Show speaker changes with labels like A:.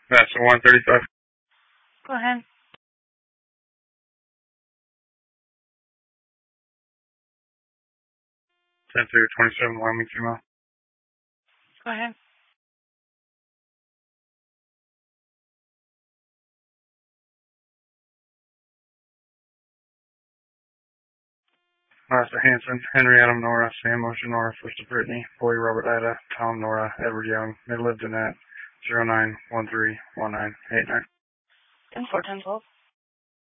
A: That's a 135.
B: Go ahead.
A: 10-27, Wyoming female.
B: Go ahead.
A: Martha Hanson, Henry Adam Nora, Sam Ocean Nora, First of Brittany, Boy Robert Ida, Tom Nora, Edward Young. They lived in at 09131989.
B: 10-4, 10-12.